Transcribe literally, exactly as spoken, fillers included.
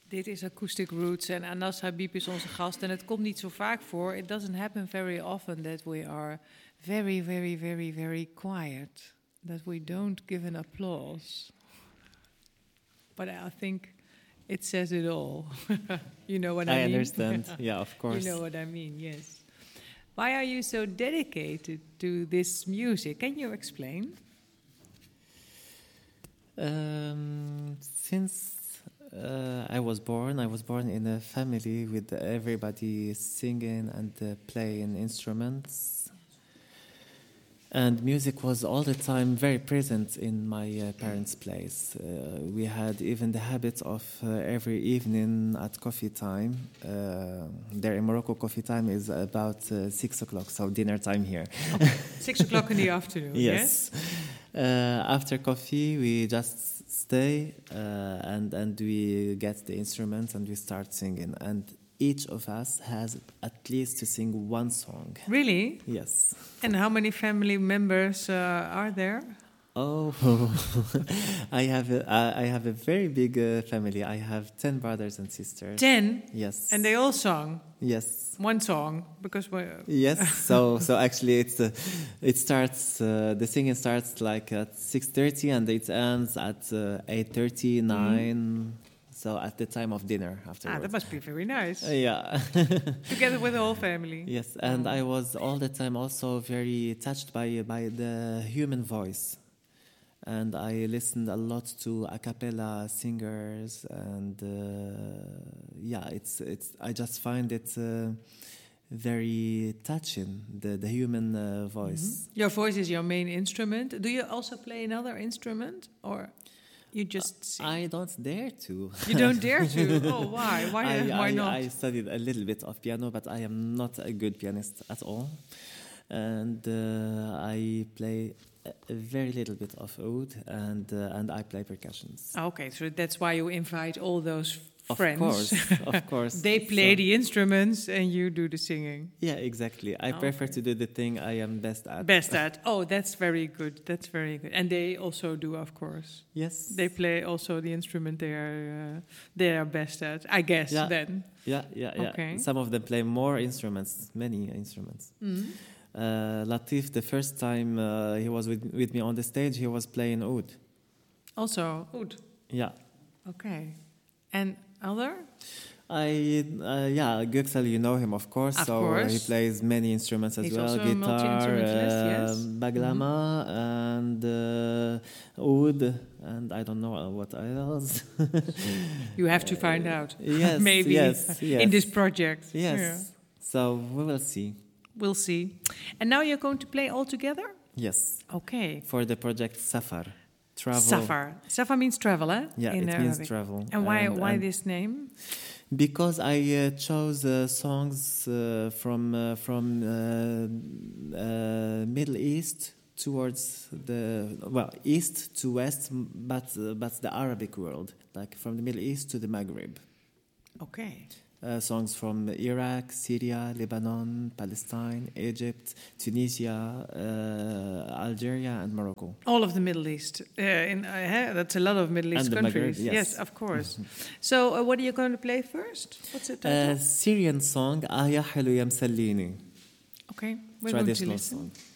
Dit is Acoustic Roots en Anas Habib is onze gast. En het komt niet zo vaak voor. It doesn't happen very often that we are very, very, very, very quiet. That we don't give an applause. But I think it says it all. You know what I, I mean? I understand. Yeah, of course. You know what I mean, yes. Why are you so dedicated to this music? Can you explain? Um, since uh, I was born, I was born in a family with everybody singing and uh, playing instruments. And music was all the time very present in my uh, parents' place. Uh, we had even the habit of uh, every evening at coffee time. Uh, there in Morocco, coffee time is about uh, six o'clock, so dinner time here. Okay. Six o'clock in the afternoon, yes. yes? Uh, after coffee, we just stay uh, and, and we get the instruments and we start singing. And each of us has at least to sing one song. Really? Yes. And how many family members uh, are there? Oh, I have a, I have a very big uh, family. I have ten brothers and sisters. Ten? Yes. And they all sung? Yes. One song? Because we yes. So so actually, it's uh, it starts. Uh, the singing starts like at six thirty and it ends at uh, eight thirty, nine. Mm. So at the time of dinner afterwards. Ah, that must be very nice. Uh, yeah. Together with the whole family. Yes, and oh. I was all the time also very touched by by the human voice. And I listened a lot to a cappella singers, and uh, yeah, it's it's. I just find it uh, very touching, the the human uh, voice. Mm-hmm. Your voice is your main instrument. Do you also play another instrument, or you just sing? I don't dare to. You don't dare to? Oh, why? Why? I, why I, not? I studied a little bit of piano, but I am not a good pianist at all, and uh, I play a very little bit of oud, and uh, and I play percussions. Okay, so that's why you invite all those of friends. Of course, of course. They play so, the instruments and you do the singing. Yeah, exactly. I okay. prefer to do the thing I am best at. Best at. Oh, that's very good. That's very good. And they also do, of course. Yes. They play also the instrument they are uh, they are best at, I guess. Yeah. Then. Yeah, yeah, yeah. Okay. Some of them play more instruments, many instruments. Mm-hmm. Uh, Latif, the first time uh, he was with, with me on the stage, he was playing oud. Also oud? Yeah. Okay. And other? I uh, yeah, Göksel, you know him, of course. Of so course. He plays many instruments as He's well. Also Guitar, a multi-instrumentalist, uh, yes. baglama, mm-hmm. and uh, oud, and I don't know what else. You have to find out. Yes, maybe yes, yes. in this project. Yes. Yeah. So we will see. We'll see. And now you're going to play all together? Yes. Okay. For the project Safar. Travel. Safar. Safar means travel, eh? Yeah, in it Arabic. means travel. And why and, why and this name? Because I uh, chose uh, songs uh, from uh, from uh, uh, Middle East towards the well east to west, but uh, but the Arabic world, like from the Middle East to the Maghreb. Okay. Uh, songs from Iraq, Syria, Lebanon, Palestine, Egypt, Tunisia, uh, Algeria, and Morocco. All of the Middle East. Uh, in, uh, that's a lot of Middle East and countries. The Maghreb, yes. yes, of course. So, uh, what are you going to play first? What's the title? Uh, Syrian song, Ah Ya Helu Ya Msallini. Okay, we're Traditional going to listen. song.